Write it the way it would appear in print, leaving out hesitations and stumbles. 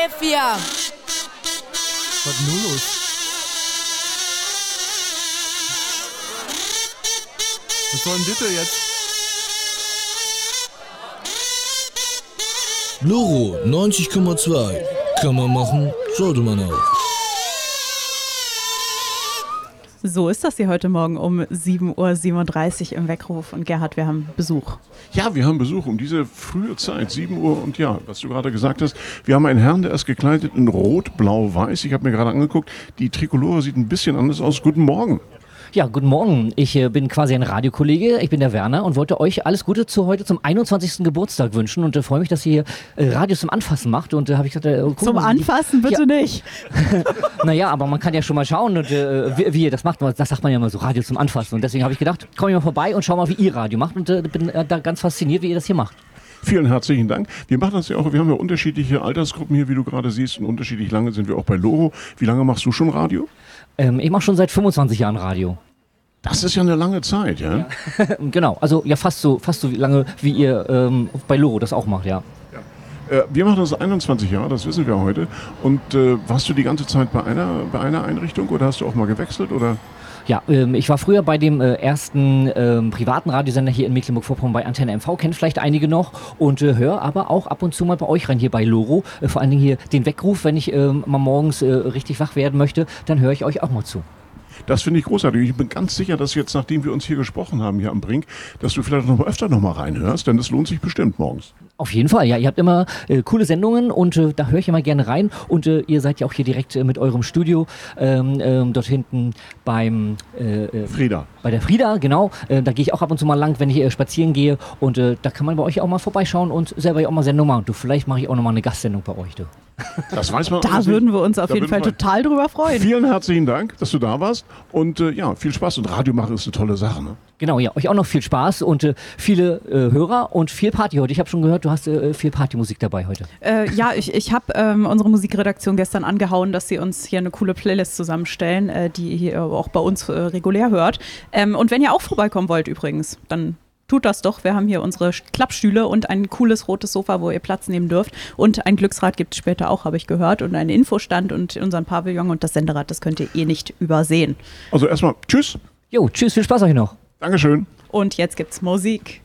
4. Was ist nun los? Was soll denn bitte jetzt? Loro 90,2. Kann man machen, sollte man auch. So ist das hier heute Morgen um 7.37 Uhr im Weckruf. Und Gerhard, wir haben Besuch. Ja, wir haben Besuch um diese frühe Zeit, 7 Uhr. Und ja, was du gerade gesagt hast, wir haben einen Herrn, der ist gekleidet in Rot, Blau, Weiß. Ich habe mir gerade angeguckt, die Trikolore sieht ein bisschen anders aus. Guten Morgen. Ja, guten Morgen. Ich bin quasi ein Radiokollege. Ich bin der Werner und wollte euch alles Gute heute zum 21. Geburtstag wünschen und freue mich, dass ihr Radio zum Anfassen macht. Und habe ich gesagt, zum Anfassen bitte nicht. Naja, aber man kann ja schon mal schauen und wie ihr das macht. Das sagt man ja immer so, Radio zum Anfassen. Und deswegen habe ich gedacht, komm ich mal vorbei und schau mal, wie ihr Radio macht. Und bin da ganz fasziniert, wie ihr das hier macht. Vielen herzlichen Dank. Wir machen das ja auch, wir haben ja unterschiedliche Altersgruppen hier, wie du gerade siehst. Und unterschiedlich lange sind wir auch bei Loro. Wie lange machst du schon Radio? Ich mache schon seit 25 Jahren Radio. Das ist ja eine lange Zeit, ja? Genau, also ja fast so lange, wie ihr bei Loro das auch macht, ja. Wir machen das 21 Jahre, das wissen wir heute. Und warst du die ganze Zeit bei einer Einrichtung oder hast du auch mal gewechselt, oder? Ja, ich war früher bei dem ersten privaten Radiosender hier in Mecklenburg-Vorpommern bei Antenne MV, kennt vielleicht einige noch, und höre aber auch ab und zu mal bei euch rein, hier bei Loro. Vor allen Dingen hier den Weckruf, wenn ich mal morgens richtig wach werden möchte, dann höre ich euch auch mal zu. Das finde ich großartig. Ich bin ganz sicher, dass jetzt, nachdem wir uns hier gesprochen haben, hier am Brink, dass du vielleicht öfter noch mal reinhörst, denn das lohnt sich bestimmt morgens. Auf jeden Fall, ja. Ihr habt immer coole Sendungen und da höre ich immer gerne rein. Und ihr seid ja auch hier direkt mit eurem Studio dort hinten beim Frieda. Bei der Frieda, genau. Da gehe ich auch ab und zu mal lang, wenn ich spazieren gehe. Und da kann man bei euch auch mal vorbeischauen und selber ja auch mal Sendung machen. Du, vielleicht mache ich auch noch mal eine Gastsendung bei euch, du. Das weiß man. Da würden wir uns auf jeden Fall total drüber freuen. Vielen herzlichen Dank, dass du da warst. Und ja, viel Spaß. Und Radio machen ist eine tolle Sache, ne? Genau, ja. Euch auch noch viel Spaß und viele Hörer und viel Party heute. Ich habe schon gehört, du hast viel Partymusik dabei heute. Ja, ich habe unsere Musikredaktion gestern angehauen, dass sie uns hier eine coole Playlist zusammenstellen, die hier auch bei uns regulär hört. Und wenn ihr auch vorbeikommen wollt übrigens, dann tut das doch. Wir haben hier unsere Klappstühle und ein cooles rotes Sofa, wo ihr Platz nehmen dürft. Und ein Glücksrad gibt es später auch, habe ich gehört. Und einen Infostand und unseren Pavillon und das Senderad, das könnt ihr nicht übersehen. Also erstmal tschüss. Jo, tschüss, viel Spaß euch noch. Dankeschön. Und jetzt gibt's Musik.